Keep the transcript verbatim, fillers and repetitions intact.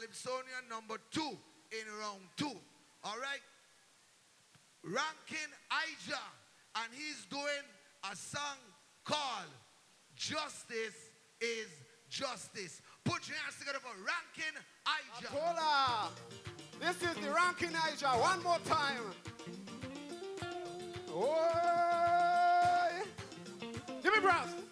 Calypsonian number two in round two. All right? Ranking Ija, and he's doing a song called Justice is Justice. Put your hands together for Ranking Ija. Atola. This is the Ranking Ija. One more time. Oh, give me brass.